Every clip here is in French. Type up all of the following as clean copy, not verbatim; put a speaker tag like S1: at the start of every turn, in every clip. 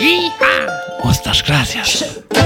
S1: Muchas gracias.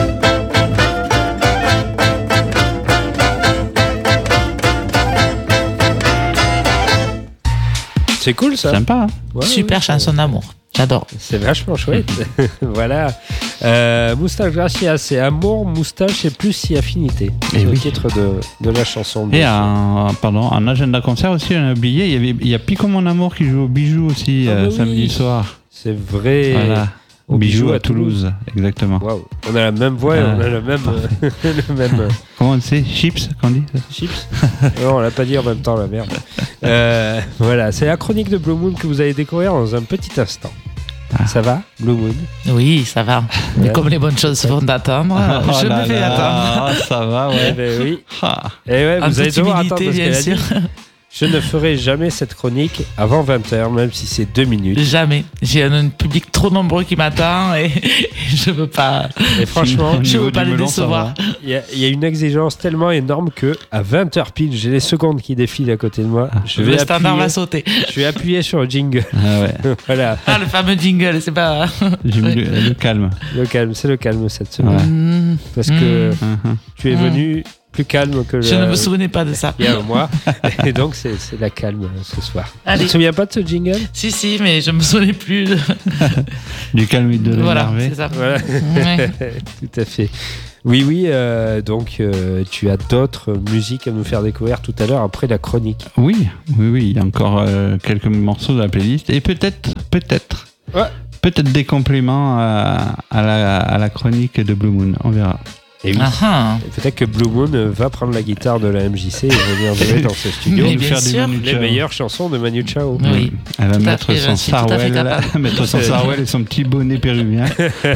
S2: C'est cool ça.
S1: Sympa. Hein.
S3: Ouais, super chanson d'amour. J'adore.
S2: C'est vachement chouette. Voilà. Moustache Gracia, c'est amour, moustache et plus si affinité. C'est le titre de la chanson.
S1: Et un agenda concert aussi, on a oublié. Il y a Pico Mon Amour qui joue au Bijou aussi samedi soir.
S2: C'est vrai.
S1: Voilà. Au Bijou à Toulouse, exactement.
S2: Waouh. On a la même voix et on a le même.
S1: Comment on dit Chips, qu'on dit
S2: Chips. Non, on l'a pas dit en même temps, la merde. Voilà, c'est la chronique de Blue Moon que vous allez découvrir dans un petit instant. Ça va, Blue Moon?
S3: Oui, ça va. Mais comme les bonnes choses se font attendre, je me fais attendre.
S1: Ça va, ouais.
S2: Eh ben oui. Et ouais, vous allez devoir attendre parce qu'elle a dit. Je ne ferai jamais cette chronique avant 20h, même si c'est 2 minutes.
S3: Jamais. J'ai un public trop nombreux qui m'attend et je veux pas.
S2: Et franchement,
S3: je veux pas les décevoir.
S2: Il y a une exigence tellement énorme que à 20h pile, j'ai les secondes qui défilent à côté de moi.
S3: Le standard va sauter.
S2: Je vais appuyer sur le jingle.
S1: Ah ouais.
S2: Voilà.
S3: Ah, le fameux jingle, c'est pas.
S1: J'ai mis le calme.
S2: Le calme, c'est le calme cette semaine. Parce que tu es venu plus calme que
S3: je ne me souvenais pas de ça.
S2: Il y a un mois. Et donc, c'est la calme ce soir.
S3: Allez.
S2: Tu te souviens pas de ce jingle?
S3: Si, mais je me souvenais plus.
S1: Du calme et de l'énervé.
S3: Voilà, c'est ça.
S2: Voilà. Ouais. Tout à fait. Oui, donc tu as d'autres musiques à nous faire découvrir tout à l'heure après la chronique.
S1: Oui, il y a encore quelques morceaux de la playlist et peut-être des compléments à la chronique de Blue Moon, on verra.
S2: Et oui. Peut-être que Blue Moon va prendre la guitare de la MJC et venir jouer dans ce studio
S3: et faire
S2: les meilleures chansons de Manu Chao.
S3: Oui.
S1: Elle va mettre son Sarwell et son petit bonnet péruvien.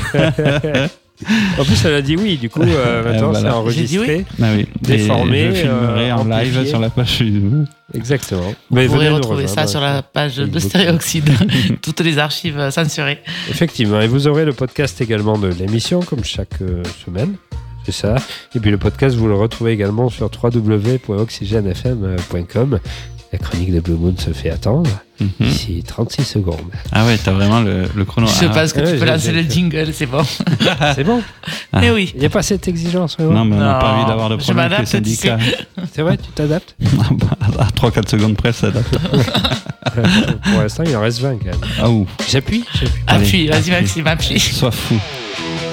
S2: En plus, elle a dit oui, du coup, maintenant c'est enregistré, déformé.
S1: Et je filmerai en live sur la page Facebook.
S2: Exactement.
S3: Vous pourrez retrouver ça sur la page de Stéréoxyde, toutes les archives censurées.
S2: Effectivement, et vous aurez le podcast également de l'émission, comme chaque semaine. C'est ça. Et puis le podcast, vous le retrouvez également sur www.oxygenefm.com. La chronique de Blue Moon se fait attendre. D'ici 36 secondes.
S1: Ah ouais, t'as vraiment le chrono.
S3: Je pense que tu peux lancer le jingle, c'est bon.
S2: C'est bon.
S3: Mais oui.
S2: Il n'y a pas cette exigence.
S1: Non, mais on n'a pas envie d'avoir de problème avec les syndicats.
S2: C'est vrai, tu t'adaptes?
S1: À 3-4 secondes près, ça s'adapte.
S2: Pour l'instant, il en reste 20 quand même.
S1: Ah ouf.
S2: J'appuie.
S3: Appuie, vas-y Maxime, appuie.
S1: Sois fou.